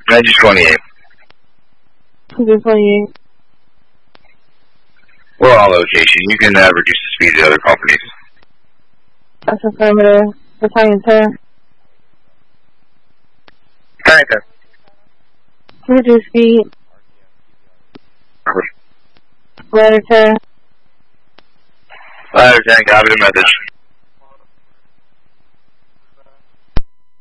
Edge 28. 28. We're on location. You can reduce the speed of the other companies. That's affirmative. Battalion 10. Battalion 10. Reduce speed. Ladder 10. Ladder 10, copy the message.